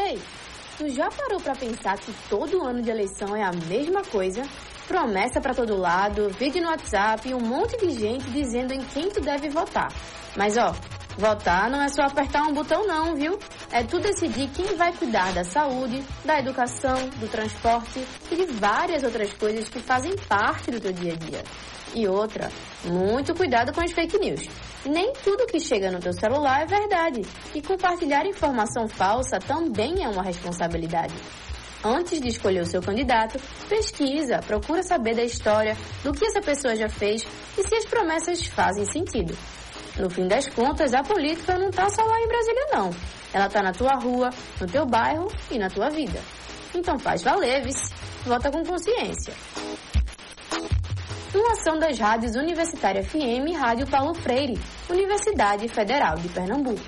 Ei, tu já parou pra pensar que todo ano de eleição é a mesma coisa? Promessa pra todo lado, vídeo no WhatsApp e um monte de gente dizendo em quem tu deve votar. Mas votar não é só apertar um botão não, viu? É tu decidir quem vai cuidar da saúde, da educação, do transporte e de várias outras coisas que fazem parte do teu dia a dia. E outra, muito cuidado com as fake news. Nem tudo que chega no teu celular é verdade. E compartilhar informação falsa também é uma responsabilidade. Antes de escolher o seu candidato, pesquisa, procura saber da história, do que essa pessoa já fez e se as promessas fazem sentido. No fim das contas, a política não está só lá em Brasília, não. Ela está na tua rua, no teu bairro e na tua vida. Então faz valer, vice. Vota com consciência. Uma ação das rádios Universitária FM e Rádio Paulo Freire, Universidade Federal de Pernambuco.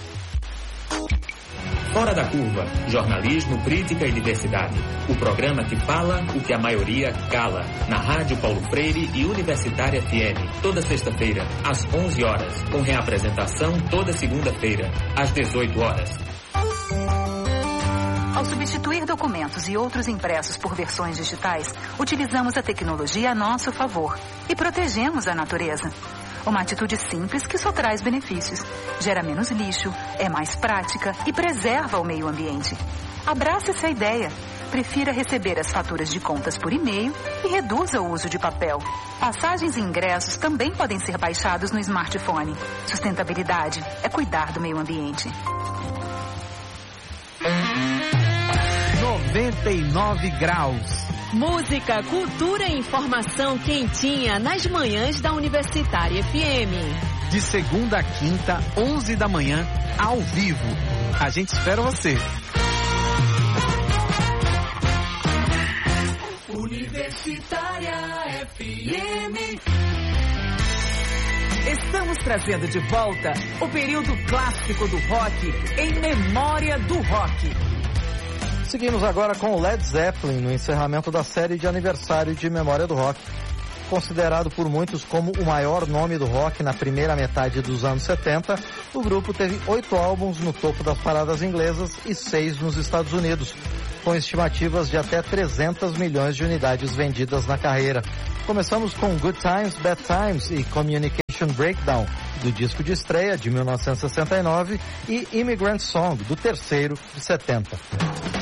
Fora da Curva, jornalismo, crítica e diversidade. O programa que fala o que a maioria cala. Na Rádio Paulo Freire e Universitária FM. Toda sexta-feira, às 11 horas. Com reapresentação toda segunda-feira, às 18 horas. Ao substituir documentos e outros impressos por versões digitais, utilizamos a tecnologia a nosso favor e protegemos a natureza. Uma atitude simples que só traz benefícios. Gera menos lixo, é mais prática e preserva o meio ambiente. Abrace essa ideia. Prefira receber as faturas de contas por e-mail e reduza o uso de papel. Passagens e ingressos também podem ser baixados no smartphone. Sustentabilidade é cuidar do meio ambiente. 99 graus. Música, cultura e informação quentinha nas manhãs da Universitária FM. De segunda a quinta, 11 da manhã, ao vivo. A gente espera você. Universitária FM. Estamos trazendo de volta o período clássico do rock em memória do rock. Seguimos agora com o Led Zeppelin no encerramento da série de aniversário de Memória do Rock. Considerado por muitos como o maior nome do rock na primeira metade dos anos 70, o grupo teve 8 álbuns no topo das paradas inglesas e 6 nos Estados Unidos, com estimativas de até 300 milhões de unidades vendidas na carreira. Começamos com Good Times, Bad Times e Communication Breakdown, do disco de estreia de 1969, e Immigrant Song, do terceiro de 70.